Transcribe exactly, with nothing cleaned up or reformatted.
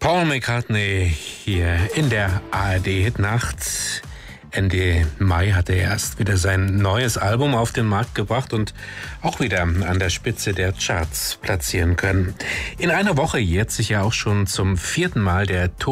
Paul McCartney hier in der A R D-Hitnacht. Ende Mai hat er erst wieder sein neues Album auf den Markt gebracht und auch wieder an der Spitze der Charts platzieren können. In einer Woche jährt sich ja auch schon zum vierten Mal der Tod